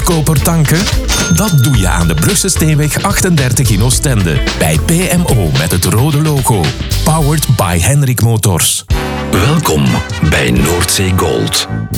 goedkoper tanken? Dat doe je aan de Brugse-Steenweg 38 in Oostende. Bij PMO met het rode logo. Powered by Henrik Motors. Welkom bij Noordzee Gold.